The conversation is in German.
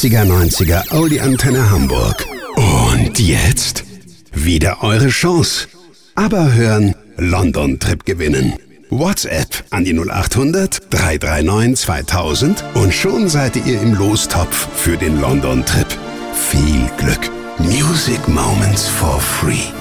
80er, 90er Oldie Antenne Hamburg. Und jetzt wieder eure Chance. Aber hören, London Trip gewinnen. WhatsApp an die 0800 339 2000 und schon seid ihr im Lostopf für den London Trip. Viel Glück. Music Moments for free.